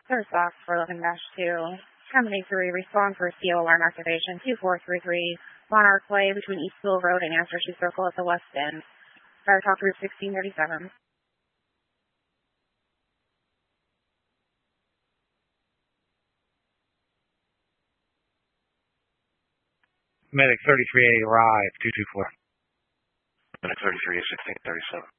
First off, for 11-2. Company 3, respond for CO alarm activation 2433, Monarch Way between Eastville Road and Astor Street Circle at the west end. Fire Talk Group 1637. Medic 33A, arrive, 224. Medic 33A, 1637.